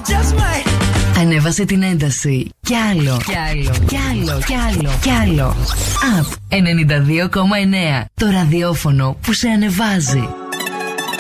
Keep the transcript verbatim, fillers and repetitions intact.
just might. Ανέβασε την ένταση. Κι άλλο, κι άλλο, κι άλλο, κι άλλο, κι άλλο. Απ ενενήντα δύο κόμμα εννέα. Το ραδιόφωνο που σε ανεβάζει.